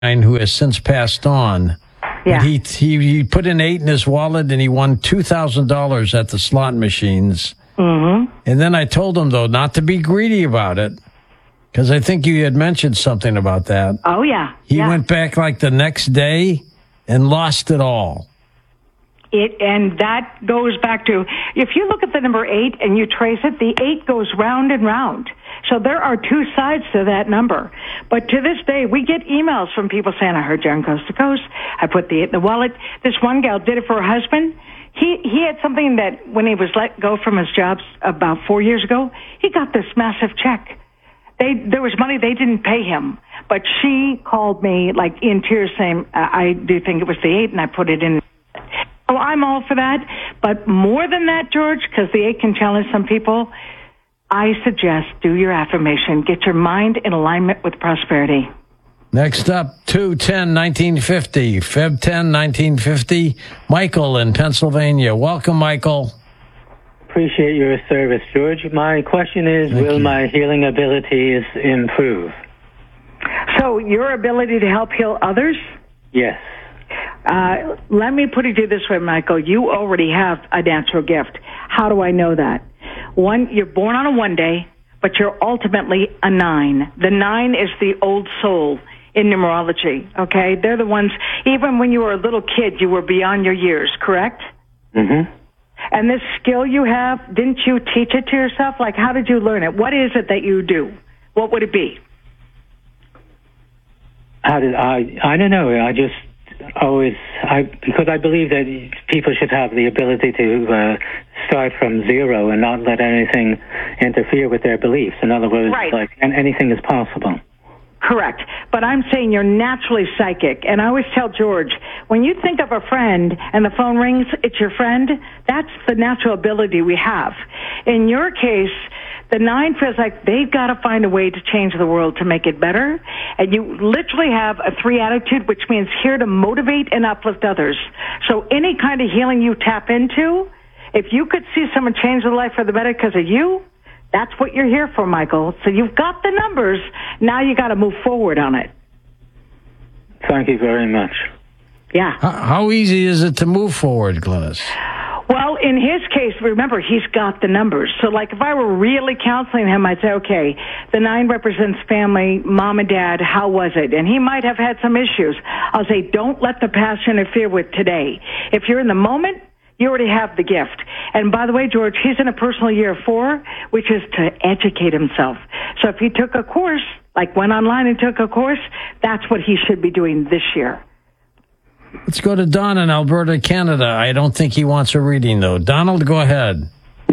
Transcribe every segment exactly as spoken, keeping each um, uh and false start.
who has since passed on. Yeah. He, he he put an eight in his wallet and he won two thousand dollars at the slot machines. Mm-hmm. And then I told him, though, not to be greedy about it, because I think you had mentioned something about that. Oh, yeah. He yeah. went back like the next day and lost it all. It and that goes back to, if you look at the number eight and you trace it, the eight goes round and round. So there are two sides to that number. But to this day, we get emails from people saying, I heard you on Coast to Coast. I put the eight in the wallet. This one gal did it for her husband. He he had something that when he was let go from his job about four years ago, he got this massive check. They there was money they didn't pay him. But she called me like in tears saying, I do think it was the eight and I put it in. So I'm all for that. But more than that, George, because the eight can challenge some people, I suggest do your affirmation. Get your mind in alignment with prosperity. Next up, two ten nineteen fifty, February tenth, nineteen fifty, Michael in Pennsylvania. Welcome, Michael. Appreciate your service, George. My question is, Thank will you. my healing abilities improve? So your ability to help heal others? Yes. Uh, let me put it to you this way, Michael. You already have a natural gift. How do I know that? One, you're born on a one day, but you're ultimately a nine. The nine is the old soul in numerology, okay? They're the ones, even when you were a little kid, you were beyond your years, correct? Mm-hmm. And this skill you have, didn't you teach it to yourself? Like, how did you learn it? What is it that you do? What would it be? How did I? I don't know. I just always, I because I believe that people should have the ability to uh, start from zero and not let anything interfere with their beliefs. In other words, Right. like and anything is possible. Correct. But I'm saying you're naturally psychic. And I always tell George, when you think of a friend and the phone rings, it's your friend, that's the natural ability we have. In your case, the nine feels like they've got to find a way to change the world to make it better. And you literally have a three attitude, which means here to motivate and uplift others. So any kind of healing you tap into, if you could see someone change their life for the better because of you, that's what you're here for, Michael. So you've got the numbers. Now you got to move forward on it. Thank you very much. Yeah. How, how easy is it to move forward, Glynis? Well, in his case, remember, he's got the numbers. So, like, if I were really counseling him, I'd say, okay, the nine represents family, mom and dad, how was it? And he might have had some issues. I'll say, don't let the past interfere with today. If you're in the moment, you already have the gift. And by the way, George, he's in a personal year four, which is to educate himself. So if he took a course, like went online and took a course, that's what he should be doing this year. Let's go to Don in Alberta, Canada. I don't think he wants a reading, though. Donald, go ahead.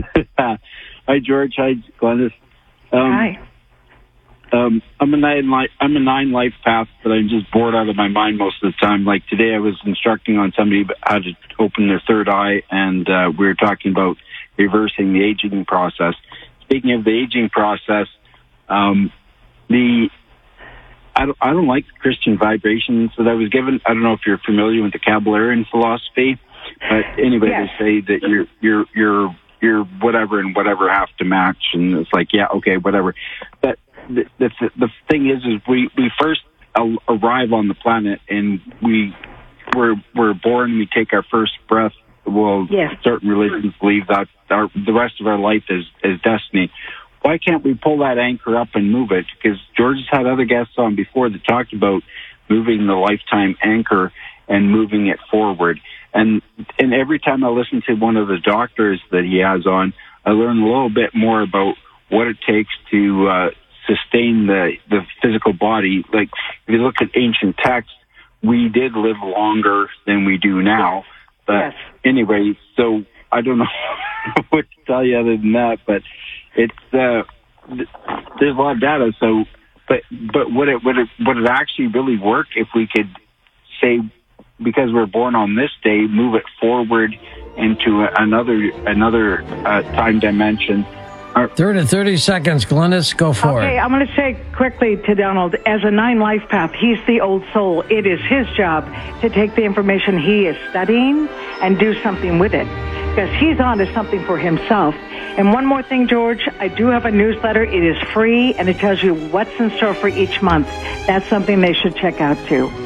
Hi, George. Hi, Glynis. Um, Hi. Um, I'm a nine life. I'm a nine life path, but I'm just bored out of my mind most of the time. Like today, I was instructing on somebody how to open their third eye, and uh, we were talking about reversing the aging process. Speaking of the aging process, um, the I don't, I don't like the Christian vibrations that I was given. I don't know if you're familiar with the Kabbalarian philosophy, but anyway, Yes. they say that you're you're you're you're whatever and whatever have to match, and it's like, yeah, okay, whatever. But the the, the thing is, is we we first arrive on the planet, and we we're we're born. We take our first breath. Well, Yes. certain religions believe that our, the rest of our life is is destiny. Why can't we pull that anchor up and move it? Because George has had other guests on before that talked about moving the lifetime anchor and moving it forward. And and every time I listen to one of the doctors that he has on, I learn a little bit more about what it takes to uh, sustain the, the physical body. Like, if you look at ancient texts, we did live longer than we do now. But Yes. anyway, so I don't know what to tell you other than that, but it's uh, th- there's a lot of data. So, but but would it would it would it actually really work if we could say, because we're born on this day, move it forward into another another uh, time dimension? thirty, thirty seconds, Glynis. Go for Okay, it. I'm going to say quickly to Donald, as a nine life path, he's the old soul. It is his job to take the information he is studying and do something with it. because he's on to something for himself. And one more thing, George, I do have a newsletter. It is free, and it tells you what's in store for each month. That's something they should check out, too.